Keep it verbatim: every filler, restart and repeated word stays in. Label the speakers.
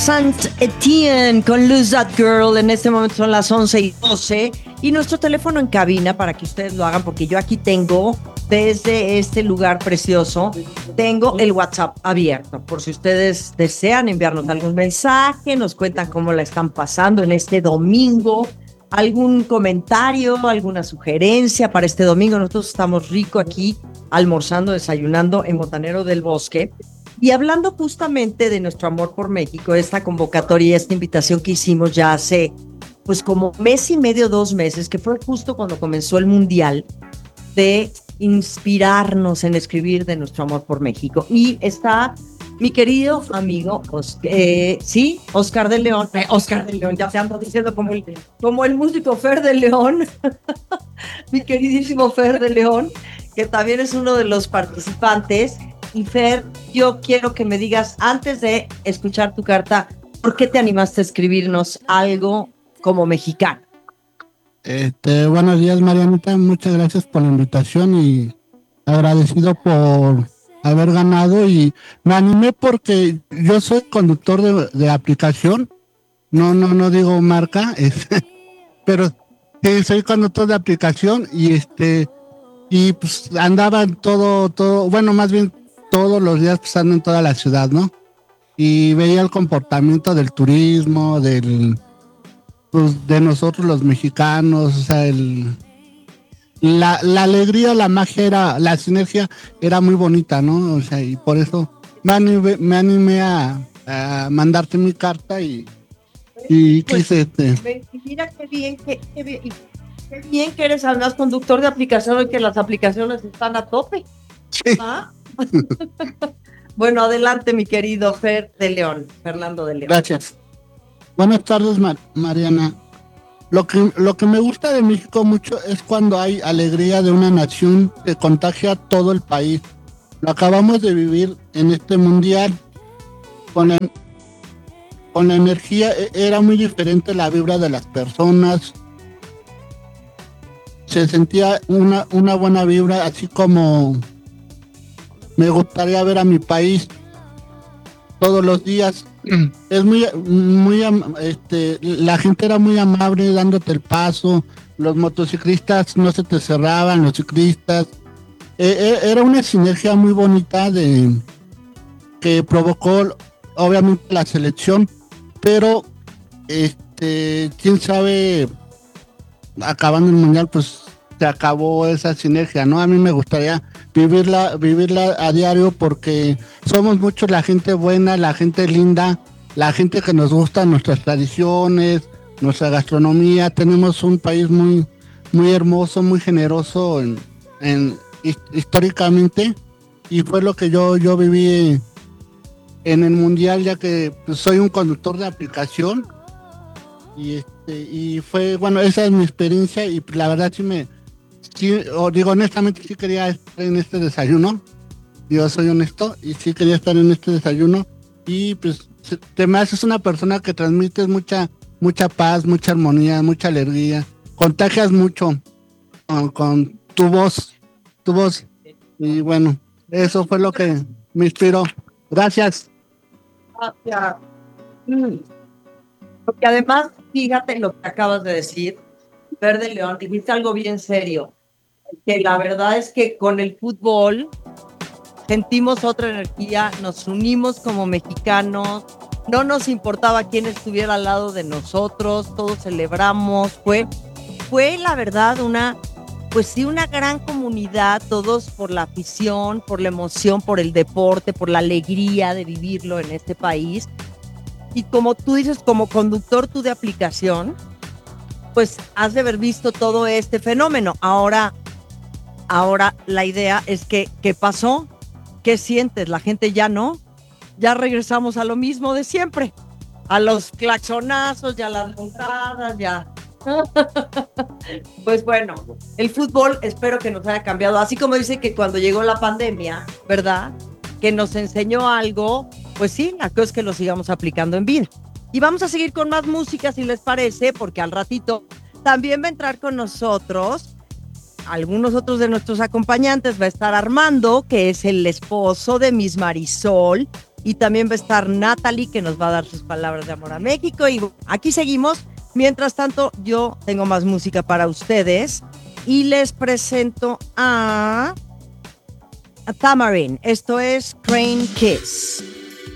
Speaker 1: Saint-Étienne con Lose That Girl. En este momento son las once y doce y nuestro teléfono en cabina para que ustedes lo hagan, porque yo aquí tengo, desde este lugar precioso, tengo el WhatsApp abierto por si ustedes desean enviarnos algún mensaje, nos cuentan cómo la están pasando en este domingo, algún comentario, alguna sugerencia para este domingo. Nosotros estamos rico aquí almorzando, desayunando en Botanero del Bosque. Y hablando justamente de nuestro amor por México, esta convocatoria y esta invitación que hicimos ya hace pues como mes y medio, dos meses, que fue justo cuando comenzó el Mundial, de inspirarnos en escribir de nuestro amor por México. Y está mi querido amigo, Os- eh, sí, Oscar de León, eh, Oscar de León, ya se ando diciendo como el, como el músico Fer de León, mi queridísimo Fer de León, que también es uno de los participantes. Y Fer, yo quiero que me digas, antes de escuchar tu carta, ¿por qué te animaste a escribirnos algo como mexicano?
Speaker 2: Este, buenos días, Marianita. Muchas gracias por la invitación y agradecido por haber ganado. Y me animé porque yo soy conductor de, de aplicación. No, no, no digo marca, es, pero sí, soy conductor de aplicación y este, y pues andaba en todo, todo, bueno, más bien todos los días pasando en toda la ciudad, ¿no? Y veía el comportamiento del turismo, del pues, de nosotros los mexicanos, o sea, el, la, la alegría, la magia, era, la sinergia era muy bonita, ¿no? O sea, y por eso me animé, me animé a, a mandarte mi carta y, y
Speaker 1: Pues,
Speaker 2: quise este.
Speaker 1: ve- mira qué bien, qué, qué bien, y qué bien que eres además conductor de aplicación y que las aplicaciones están a tope.
Speaker 2: Sí.
Speaker 1: ¿Ah? Bueno, adelante, mi querido Fer de León, Fernando de León.
Speaker 2: Gracias. Buenas tardes, Mar- Mariana. Lo que, lo que me gusta de México mucho es cuando hay alegría de una nación que contagia a todo el país. Lo acabamos de vivir en este mundial. Con la, con la energía e- era muy diferente la vibra de las personas. Se sentía una, una buena vibra, así como me gustaría ver a mi país todos los días. Es muy, muy, am- este, la gente era muy amable dándote el paso, los motociclistas no se te cerraban, los ciclistas. Eh, eh, era una sinergia muy bonita de que provocó obviamente la selección, pero este, quién sabe, acabando el mundial, pues se acabó esa sinergia, ¿no? A mí me gustaría vivirla, vivirla a diario porque somos muchos, la gente buena, la gente linda, la gente que nos gusta nuestras tradiciones, nuestra gastronomía. Tenemos un país muy, muy hermoso, muy generoso en, en his- históricamente, y fue lo que yo, yo viví en el mundial, ya que pues, soy un conductor de aplicación y este y fue bueno, esa es mi experiencia y la verdad sí me sí, o digo honestamente, sí quería estar en este desayuno. Yo soy honesto y sí quería estar en este desayuno y pues se- te me haces una persona que transmites mucha mucha paz, mucha armonía, mucha alegría, contagias mucho con, con tu voz, tu voz y bueno, eso fue lo que me inspiró. Gracias.
Speaker 1: Gracias. Mm. Porque además, fíjate lo que acabas de decir, Fer de León, dijiste algo bien serio, que la verdad es que con el fútbol sentimos otra energía, nos unimos como mexicanos, no nos importaba quién estuviera al lado de nosotros, todos celebramos, fue, fue la verdad una, pues sí, una gran comunidad, todos por la afición, por la emoción, por el deporte, por la alegría de vivirlo en este país. Y como tú dices, como conductor tú de aplicación, pues has de haber visto todo este fenómeno. Ahora, ahora la idea es que, ¿qué pasó? ¿Qué sientes? La gente ya no. Ya regresamos a lo mismo de siempre. A los claxonazos, ya las montadas, ya. Pues bueno, el fútbol espero que nos haya cambiado. Así como dice que cuando llegó la pandemia, ¿verdad? Que nos enseñó algo, pues sí, la cosa es que lo sigamos aplicando en vida. Y vamos a seguir con más música, si les parece, porque al ratito también va a entrar con nosotros algunos otros de nuestros acompañantes. Va a estar Armando, que es el esposo de Miss Marisol, Y también va a estar Natalie, que nos va a dar sus palabras de amor a México. Y aquí seguimos. Mientras tanto, yo tengo más música para ustedes. Y les presento a, a Tamarin. Esto es Crane Kiss.